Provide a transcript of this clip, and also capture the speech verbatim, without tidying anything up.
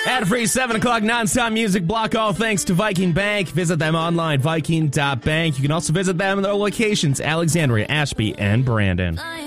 Ad-free seven o'clock nonstop music block, all thanks to Viking Bank. Visit them online, viking dot bank. You can also visit them in their locations, Alexandria, Ashby, and Brandon.